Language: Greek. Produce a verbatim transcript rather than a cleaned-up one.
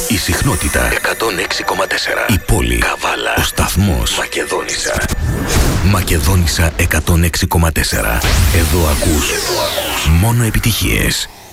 Η συχνότητα εκατόν έξι κόμμα τέσσερα. Η πόλη. Καβάλα. Ο σταθμός. Μακεδόνισσα. Μακεδόνισσα εκατόν έξι κόμμα τέσσερα. Εδώ ακούς μόνο επιτυχίες.